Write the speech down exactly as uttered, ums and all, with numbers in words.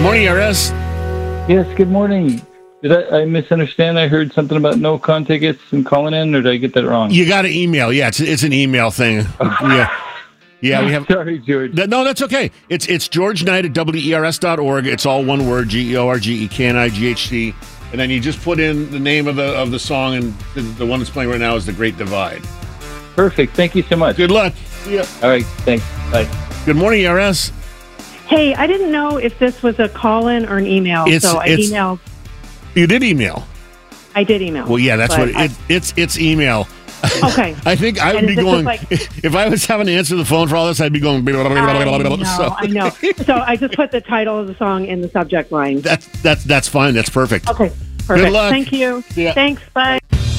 morning, E R S. Yes, good morning. Did I, I misunderstand? I heard something about no con tickets and calling in, or did I get that wrong? You got an email. Yeah, it's it's an email thing. Yeah. Yeah, we have. Sorry, George. No, that's okay. It's it's George Knight at W E R S dot org. It's all one word: G E O R G E K N I G H T. And then you just put in the name of the of the song, and the, the one that's playing right now is The Great Divide. Perfect. Thank you so much. Good luck. Yeah. All right. Thanks. Bye. Good morning, E R S. Hey, I didn't know if this was a call-in or an email, It's- so I it's- emailed. You did email. I did email. Well, yeah, that's but what I- it, it's. It's email. Okay. I think I would And be is this going like- if I was having to answer the phone for all this. I'd be going. I know, so I know. So I just put the title of the song in the subject line. that's that's that's fine. That's perfect. Okay, perfect. luck. Thank you. Yeah. Thanks. Bye.